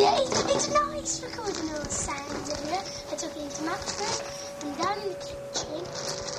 Yeah, it's nice recording all the sounds in here. I took it into Max's room and down in the kitchen.